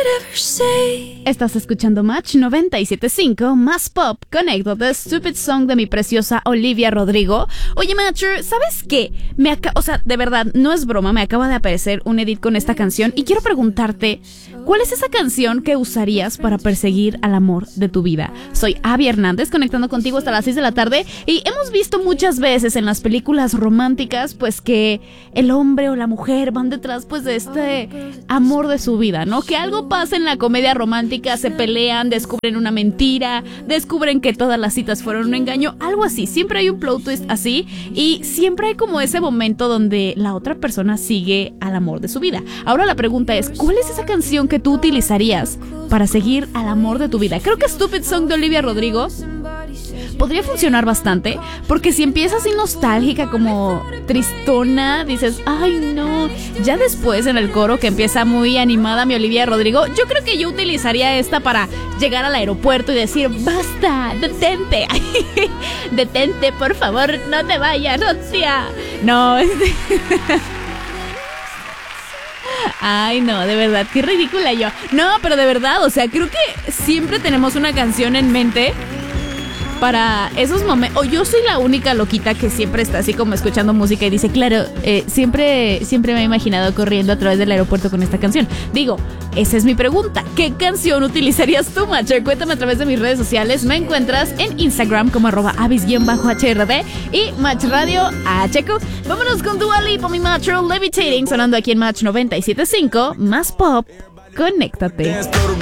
Estás escuchando Match 97.5, más pop, Conéctate, Stupid Song de mi preciosa Olivia Rodrigo. Oye, Matcher, ¿sabes qué? O sea, de verdad, no es broma, me acaba de aparecer un edit con esta canción y quiero preguntarte, ¿cuál es esa canción que usarías para perseguir al amor de tu vida? Soy Abby Hernández, conectando contigo hasta las 6 de la tarde y hemos visto muchas veces en las películas románticas, pues que el hombre o la mujer van detrás, pues, de este amor de su vida, ¿no? Que algo pasa en la comedia romántica, se pelean, descubren una mentira, descubren que todas las citas fueron un engaño, algo así. Siempre hay un plot twist así y siempre hay como ese momento donde la otra persona sigue al amor de su vida. Ahora la pregunta es, ¿cuál es esa canción que tú utilizarías para seguir al amor de tu vida? Creo que Stupid Song de Olivia Rodrigo podría funcionar bastante, porque si empiezas así nostálgica, como tristona, dices, ay no. Ya después en el coro, que empieza muy animada mi Olivia Rodrigo, yo creo que yo utilizaría esta para llegar al aeropuerto y decir, basta, detente. Detente, por favor, no te vayas, hostia. No, ay, no, de verdad, qué ridícula yo. No, pero de verdad, o sea, creo que siempre tenemos una canción en mente para esos momentos. O yo soy la única loquita que siempre está así como escuchando música y dice, claro, siempre me he imaginado corriendo a través del aeropuerto con esta canción. Digo, esa es mi pregunta. ¿Qué canción utilizarías tú, Matcher? Cuéntame a través de mis redes sociales. Me encuentras en Instagram como @avis_hrd y Match Radio HQ. Vámonos con Dua Lipa, mi Matcher, Levitating, sonando aquí en Match 97.5, más pop, conéctate.